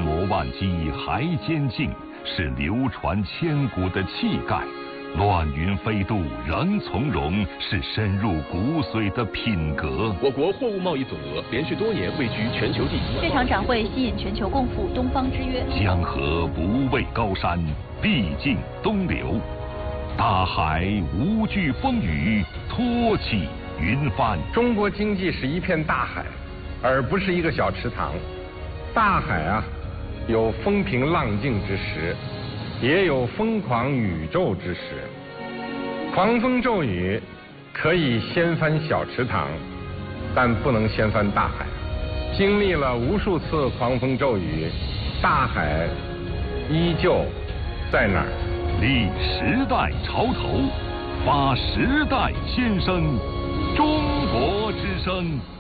磨万机还坚劲，是流传千古的气概；乱云飞渡仍从容，是深入骨髓的品格。 我国货物贸易总额连续多年位居全球第一。 这场展会吸引全球共赴东方之约。 江河不畏高山，必尽东流；大海无惧风雨，托起云帆。 中国经济是一片大海，而不是一个小池塘。大海啊，有风平浪静之时，也有疯狂宇宙之时。狂风骤雨可以掀翻小池塘，但不能掀翻大海。经历了无数次狂风骤雨，大海依旧在那儿。 立时代潮头，发时代先声，中国之声。